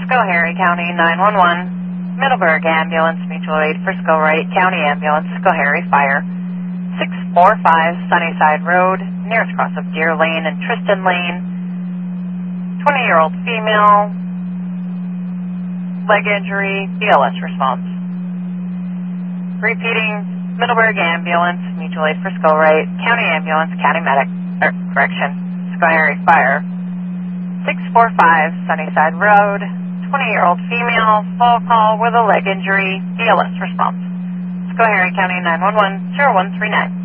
Schoharie County 911, Middleburg Ambulance, Mutual Aid for Wright County Ambulance, Schoharie Fire, 645 Sunnyside Road, nearest cross of Deer Lane and Tristan Lane, 20-year-old female, leg injury, BLS response. Repeating, Middleburg Ambulance, Mutual Aid for Wright County Ambulance, County Medic, Schoharie Fire, 645 Sunnyside Road, 20-year-old female, full call with a leg injury, BLS response. Schoharie County 911, 0139.